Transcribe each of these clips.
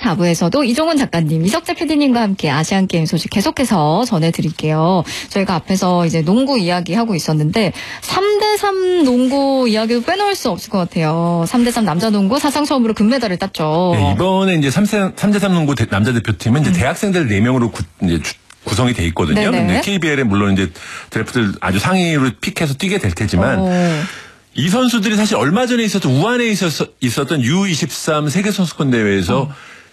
4부에서도 이종훈 작가님, 이석재 PD님과 함께 아시안게임 소식 계속해서 전해드릴게요. 저희가 앞에서 이제 농구 이야기하고 있었는데 3대3 농구 이야기도 빼놓을 수 없을 것 같아요. 3대3 남자 농구 사상 처음으로 금메달을 땄죠. 네, 이번에 이제 3대3 농구 남자 대표팀은 이제 대학생들 4명으로 구성이 돼 있거든요. 근데 KBL에 물론 이제 드래프트를 아주 상위로 픽해서 뛰게 될 테지만 이 선수들이 사실 얼마 전에 우한에 있었던 U23 세계선수권 대회에서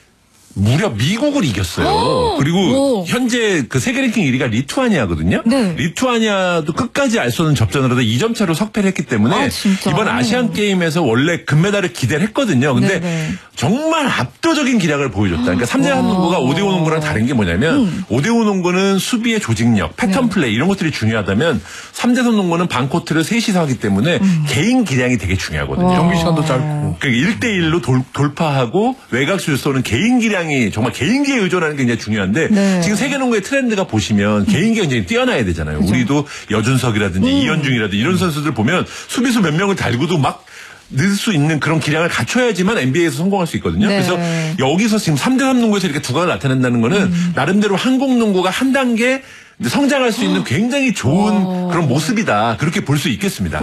무려 미국을 이겼어요. 그리고 현재 그 세계 랭킹 1위가 리투아니아거든요. 네. 리투아니아도 끝까지 알 수 없는 접전을 하다 2점 차로 석패를 했기 때문에 이번 아시안 게임에서 원래 금메달을 기대를 했거든요. 근데 정말 압도적인 기량을 보여줬다. 그러니까 3대3 농구가 5대5 농구랑 다른 게 뭐냐면 5대5 농구는 수비의 조직력, 패턴 플레이 이런 것들이 중요하다면 3대3 농구는 반코트를 셋이서 하기 때문에 개인 기량이 되게 중요하거든요. 경기 시간도 짧고. 그러니까 1대1로 돌파하고 외곽슛을 쏘는 개인 기량이 정말 개인기에 의존하는 게 굉장히 중요한데 지금 세계농구의 트렌드가 보시면 개인기가 굉장히 뛰어나야 되잖아요. 우리도 여준석이라든지 이현중이라든지 이런 선수들 보면 수비수 몇 명을 달고도 막 넣을 수 있는 그런 기량을 갖춰야지만 NBA에서 성공할 수 있거든요. 그래서 여기서 지금 3대3 농구에서 이렇게 두각을 나타낸다는 거는 나름대로 한국 농구가 한 단계 성장할 수 있는 굉장히 좋은 그런 모습이다. 그렇게 볼 수 있겠습니다.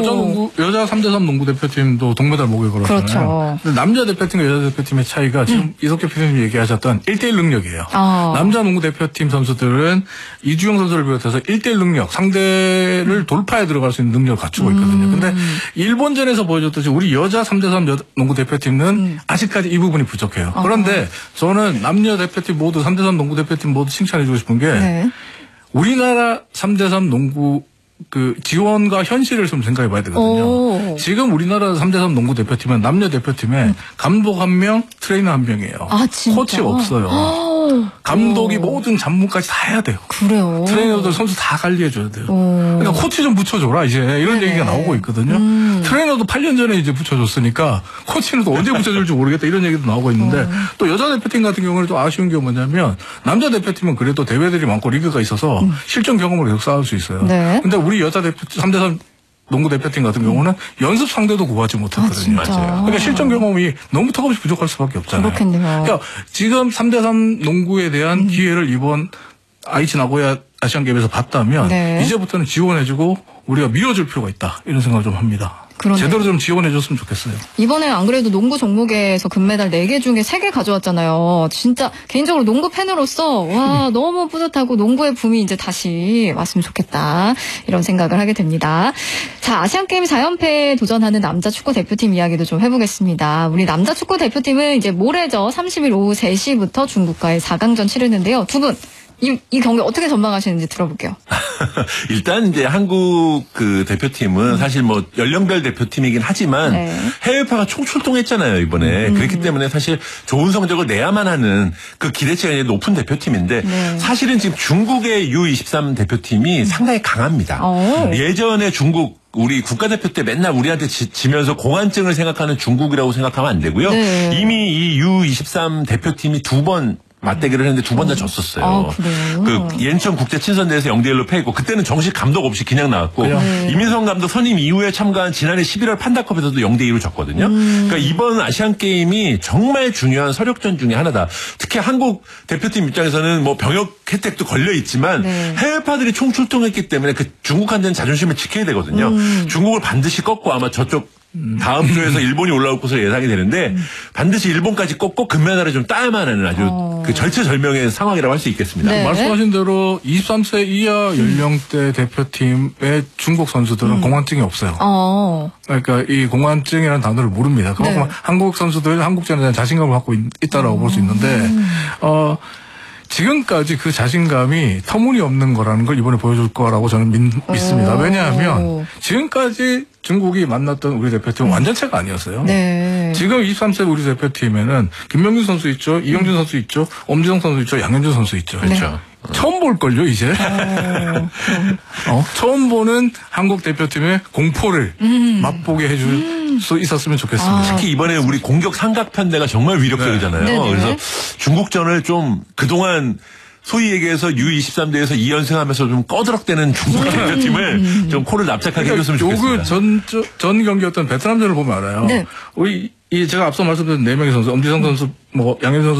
여자 3대3 농구 대표팀도 동메달 목에 걸었잖아요. 그렇죠. 남자 대표팀과 여자 대표팀의 차이가 지금 이석재 PD님 얘기하셨던 1대1 능력이에요. 남자 농구 대표팀 선수들은 이주영 선수를 비롯해서 1대1 능력, 상대를 돌파해 들어갈 수 있는 능력을 갖추고 있거든요. 근데 일본전에서 보여줬듯이 우리 여자 3대3 농구 대표팀은 아직까지 이 부분이 부족해요. 그런데 저는 남녀 대표팀 모두 3대3 농구 대표팀 모두 칭찬해주고 싶은 게 우리나라 3대3 농구 그 지원과 현실을 좀 생각해 봐야 되거든요. 지금 우리나라 3대3 농구 대표팀은 남녀 대표팀에 감독 1명, 트레이너 1명이에요. 코치가 없어요. 감독이 모든 잡무까지 다 해야 돼요. 그래요. 트레이너들 선수 다 관리해줘야 돼요. 그러니까 코치 좀 붙여줘라 이제 이런 얘기가 나오고 있거든요. 트레이너도 8년 전에 이제 붙여줬으니까 코치는 또 언제 붙여줄지 모르겠다 이런 얘기도 나오고 있는데 또 여자 대표팀 같은 경우는 또 아쉬운 게 뭐냐면 남자 대표팀은 그래도 대회들이 많고 리그가 있어서 실전 경험을 계속 쌓을 수 있어요. 근데 우리 여자 대표 3대3 농구 대표팀 같은 경우는 연습 상대도 구하지 못했거든요. 맞아요. 그러니까 실전 경험이 너무 턱없이 부족할 수밖에 없잖아요. 그렇겠네요. 그러니까 지금 3대3 농구에 대한 기회를 이번 아이치 나고야 아시안게임에서 봤다면 이제부터는 지원해주고 우리가 밀어줄 필요가 있다. 이런 생각을 좀 합니다. 그러네요. 제대로 좀 지원해줬으면 좋겠어요. 이번에 안 그래도 농구 종목에서 금메달 4개 중에 3개 가져왔잖아요. 진짜 개인적으로 농구 팬으로서 와 너무 뿌듯하고 농구의 붐이 이제 다시 왔으면 좋겠다. 이런 생각을 하게 됩니다. 자, 아시안게임 4연패에 도전하는 남자 축구 대표팀 이야기도 좀 해보겠습니다. 우리 남자 축구 대표팀은 이제 모레죠. 30일 오후 3시부터 중국과의 4강전 치르는데요. 두 분. 이 경기 어떻게 전망하시는지 들어볼게요. 일단 이제 한국 그 대표팀은 사실 뭐 연령별 대표팀이긴 하지만 해외파가 총출동했잖아요 이번에. 그렇기 때문에 사실 좋은 성적을 내야만 하는 그 기대치가 이제 높은 대표팀인데 사실은 지금 중국의 U23 대표팀이 상당히 강합니다. 예전에 중국 우리 국가대표 때 맨날 우리한테 지면서 공안증을 생각하는 중국이라고 생각하면 안 되고요. 이미 이 U23 대표팀이 2번 맞대결을 했는데 2번 다 졌었어요. 그 yencheon 국제 친선대회에서 0대1로 패했고 그때는 정식 감독 없이 그냥 나왔고 이민성 감독 선임 이후에 참가한 지난해 11월 판다컵에서도 0대2로 졌거든요. 그러니까 이번 아시안 게임이 정말 중요한 서력전 중에 하나다. 특히 한국 대표팀 입장에서는 뭐 병역 혜택도 걸려 있지만 해외파들이 총출동했기 때문에 그 중국한테는 자존심을 지켜야 되거든요. 중국을 반드시 꺾고 아마 저쪽 다음 주에서 일본이 올라올 것으로 예상이 되는데 반드시 일본까지 꺾고 금메달을 좀 따야만 하는 아주 그 절체절명의 상황이라고 할 수 있겠습니다. 말씀하신 대로 23세 이하 연령대 대표팀의 중국 선수들은 공안증이 없어요. 그러니까 이 공안증이라는 단어를 모릅니다. 그만큼 한국 선수들 한국전에 대한 자신감을 갖고 있다라고 볼 수 있는데 지금까지 그 자신감이 터무니없는 거라는 걸 이번에 보여줄 거라고 저는 믿습니다. 왜냐하면 지금까지 중국이 만났던 우리 대표팀은 완전체가 아니었어요. 지금 23세 우리 대표팀에는 김명준 선수 있죠. 이영준 선수 있죠. 엄지성 선수 있죠. 양현준 선수 있죠. 그렇죠. 처음 볼걸요 이제. 처음 보는 한국 대표팀의 공포를 맛보게 해줄 수 있었으면 좋겠습니다. 특히 이번에 우리 공격 삼각편대가 정말 위력적이잖아요. 그래서 중국전을 좀 그동안 소위 얘기해서 U23 대회에서 2연승하면서 좀 꺼드럭대는 중국 대표팀을 좀 코를 납작하게 해줬으면 좋겠습니다. 전 경기였던 베트남전을 보면 알아요. 우리 제가 앞서 말씀드린 4명의 선수, 엄지성 선수, 양현종 선수